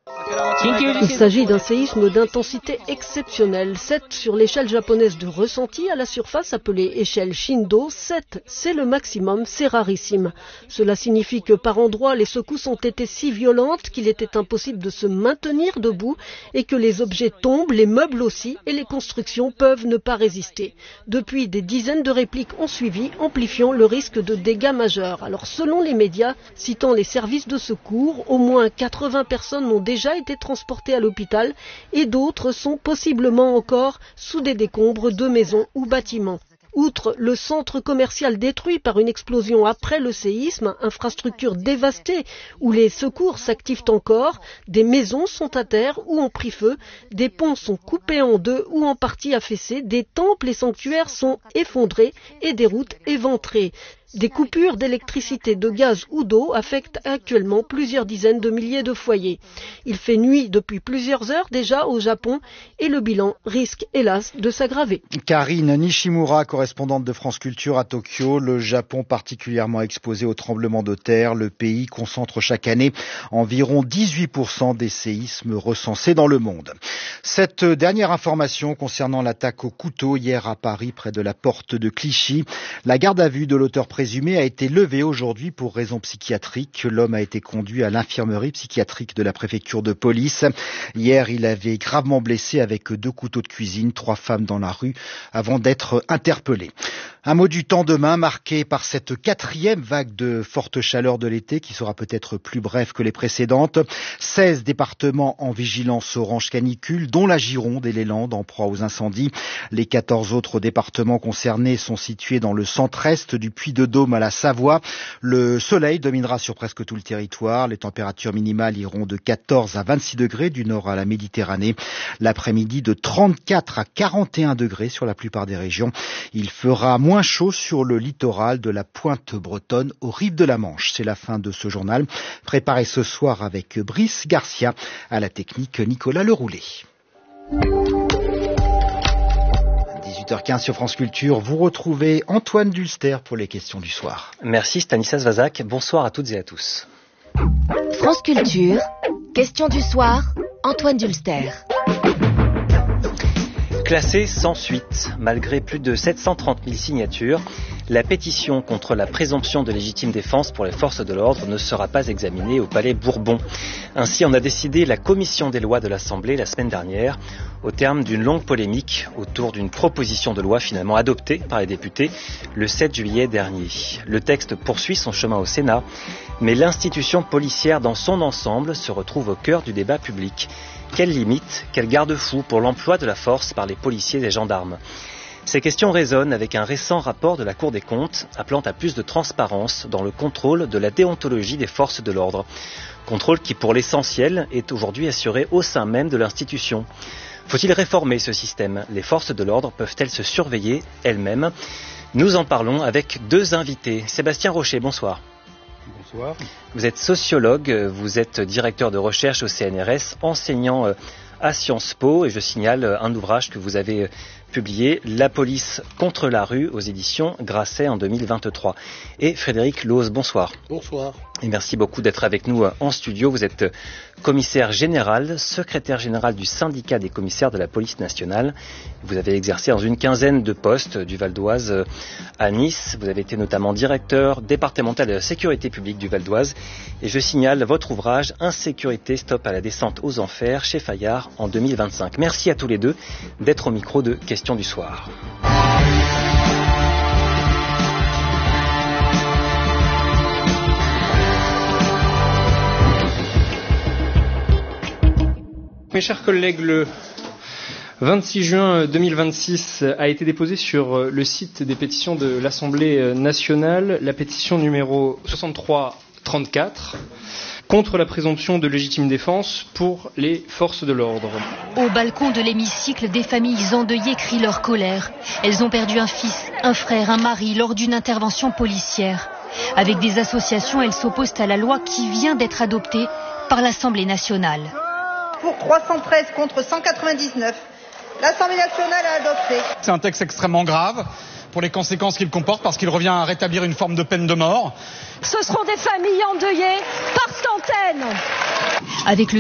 Il s'agit d'un séisme d'intensité exceptionnelle. 7 sur l'échelle japonaise de ressenti à la surface appelée échelle Shindo. 7, c'est le maximum, c'est rarissime. Cela signifie que par endroits, les secousses ont été si violentes qu'il était impossible de se maintenir debout et que les objets tombent, les meubles aussi, et les constructions peuvent ne pas résister. Depuis, des dizaines de répliques ont suivi, amplifiant le risque de dégâts majeurs. Alors, selon les médias, citant les services de secours, au moins 80 personnes ont déjà été transportés à l'hôpital et d'autres sont possiblement encore sous des décombres de maisons ou bâtiments. Outre le centre commercial détruit par une explosion après le séisme, infrastructure dévastée où les secours s'activent encore, des maisons sont à terre ou ont pris feu, des ponts sont coupés en deux ou en partie affaissés, des temples et sanctuaires sont effondrés et des routes éventrées. Des coupures d'électricité, de gaz ou d'eau affectent actuellement plusieurs dizaines de milliers de foyers. Il fait nuit depuis plusieurs heures déjà au Japon et le bilan risque hélas de s'aggraver. Karine Nishimura, correspondante de France Culture à Tokyo. Le Japon particulièrement exposé aux tremblements de terre. Le pays concentre chaque année environ 18% des séismes recensés dans le monde. Cette dernière information concernant l'attaque au couteau hier à Paris près de la porte de Clichy. La garde à vue de l'auteur présumé a été levé aujourd'hui pour raison psychiatrique. L'homme a été conduit à l'infirmerie psychiatrique de la préfecture de police. Hier, il avait gravement blessé avec 2 couteaux de cuisine 3 femmes dans la rue avant d'être interpellé. Un mot du temps demain marqué par cette 4e vague de forte chaleur de l'été qui sera peut-être plus brève que les précédentes. 16 départements en vigilance orange canicule, dont la Gironde et les Landes en proie aux incendies. Les 14 autres départements concernés sont situés dans le centre-est du Puy-de-Dôme à la Savoie. Le soleil dominera sur presque tout le territoire. Les températures minimales iront de 14 à 26 degrés du nord à la Méditerranée. L'après-midi de 34 à 41 degrés sur la plupart des régions. Il fera moins chaud sur le littoral de la pointe bretonne aux rives de la Manche. C'est la fin de ce journal, préparé ce soir avec Brice Garcia, à la technique Nicolas Leroulet. 18h15 sur France Culture, vous retrouvez Antoine Dulster pour les questions du soir. Merci Stanislas Vazak, bonsoir à toutes et à tous. France Culture, questions du soir, Antoine Dulster. Classée sans suite, malgré plus de 730 000 signatures, la pétition contre la présomption de légitime défense pour les forces de l'ordre ne sera pas examinée au Palais Bourbon. Ainsi en a décidé la commission des lois de l'Assemblée la semaine dernière, au terme d'une longue polémique autour d'une proposition de loi finalement adoptée par les députés le 7 juillet dernier. Le texte poursuit son chemin au Sénat, mais l'institution policière dans son ensemble se retrouve au cœur du débat public. Quelles limites, quels garde-fous pour l'emploi de la force par les policiers et gendarmes ? Ces questions résonnent avec un récent rapport de la Cour des comptes appelant à plus de transparence dans le contrôle de la déontologie des forces de l'ordre. Contrôle qui, pour l'essentiel, est aujourd'hui assuré au sein même de l'institution. Faut-il réformer ce système ? Les forces de l'ordre peuvent-elles se surveiller elles-mêmes ? Nous en parlons avec 2 invités. Sébastien Rocher, bonsoir. Bonsoir. Vous êtes sociologue, vous êtes directeur de recherche au CNRS, enseignant à Sciences Po, et je signale un ouvrage que vous avez publié, La police contre la rue, aux éditions Grasset en 2023. Et Frédéric Loos, bonsoir. Bonsoir. Et merci beaucoup d'être avec nous en studio. Vous êtes commissaire général, secrétaire général du syndicat des commissaires de la police nationale. Vous avez exercé dans une quinzaine de postes du Val d'Oise à Nice. Vous avez été notamment directeur départemental de la sécurité publique du Val d'Oise. Et je signale votre ouvrage Insécurité, stop à la descente aux enfers chez Fayard en 2025. Merci à tous les deux d'être au micro de Questions du soir. Mes chers collègues, le 26 juin 2026 a été déposée sur le site des pétitions de l'Assemblée nationale la pétition numéro 6334 contre la présomption de légitime défense pour les forces de l'ordre. Au balcon de l'hémicycle, des familles endeuillées crient leur colère. Elles ont perdu un fils, un frère, un mari lors d'une intervention policière. Avec des associations, elles s'opposent à la loi qui vient d'être adoptée par l'Assemblée nationale. Pour 313 contre 199, l'Assemblée nationale a adopté. C'est un texte extrêmement grave pour les conséquences qu'il comporte parce qu'il revient à rétablir une forme de peine de mort. Ce seront des familles endeuillées par centaines. Avec le